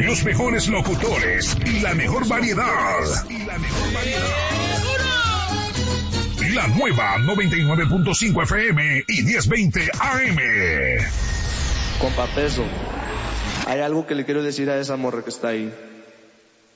Los mejores locutores y la mejor variedad. La nueva 99.5 FM y 1020 AM. Compa Peso, hay algo que le quiero decir a esa morra que está ahí.